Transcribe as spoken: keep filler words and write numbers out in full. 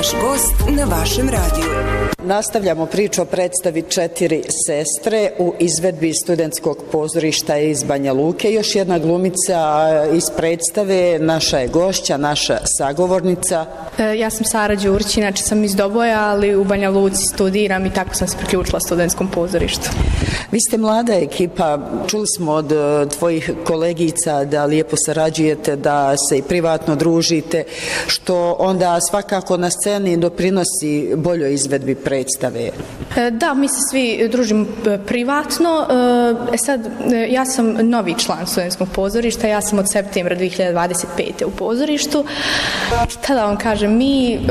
naš gost na vašem radiju. Nastavljamo priču o predstavi Četiri sestre u izvedbi studentskog pozorišta iz Banja Luke. Još jedna glumica iz predstave, naša je gošća, naša sagovornica. Ja sam Sara Đurić, inače sam iz Doboja, ali u Banja Luci studiram i tako sam se priključila studentskom pozorištu. Vi ste mlada ekipa, čuli smo od tvojih kolegica da lijepo sarađujete, da se i privatno družite, što onda svakako na sceni doprinosi boljoj izvedbi predstave. Da, mi se svi družimo privatno. E sad, ja sam novi član studentskog pozorišta, ja sam od septembra dvije hiljade dvadeset pete u pozorištu. Šta da vam kažem, mi